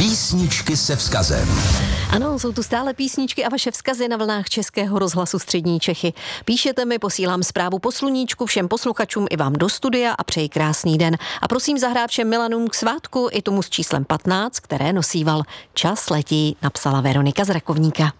Písničky se vzkazem. Ano, jsou tu stále písničky a vaše vzkazy na vlnách Českého rozhlasu Střední Čechy. Píšete mi, posílám zprávu po sluníčku všem posluchačům i vám do studia a přeji krásný den. A prosím zahrát všem Milanům k svátku i tomu s číslem 15, které nosíval. Čas letí, napsala Veronika z Rakovníka.